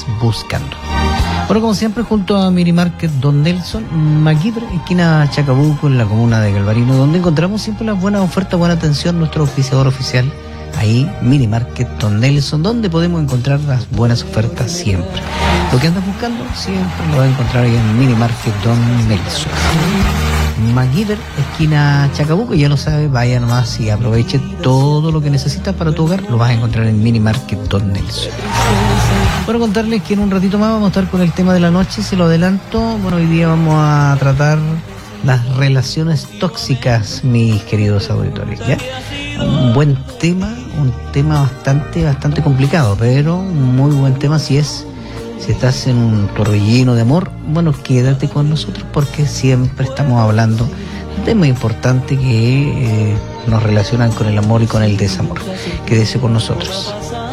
estás buscando. Bueno, como siempre, junto a Mini Market Don Nelson, Maquidre, esquina Chacabuco, en la comuna de Galvarino, donde encontramos siempre las buenas ofertas, buena atención, nuestro oficiador oficial. Ahí, Mini Market Don Nelson, donde podemos encontrar las buenas ofertas siempre. Lo que andas buscando siempre lo vas a encontrar ahí en Mini Market Don Nelson. Maquidre, esquina Chacabuco, ya lo sabes, vaya nomás y aproveche todo lo que necesitas para tu hogar, lo vas a encontrar en Mini Market Don Nelson. Bueno, contarles que en un ratito más vamos a estar con el tema de la noche, se lo adelanto. Bueno, hoy día vamos a tratar las relaciones tóxicas, mis queridos auditores, ¿ya? Un buen tema, un tema bastante complicado, pero un muy buen tema si estás en un torbellino de amor. Bueno, quédate con nosotros porque siempre estamos hablando de temas importantes que nos relacionan con el amor y con el desamor. Quédese con nosotros.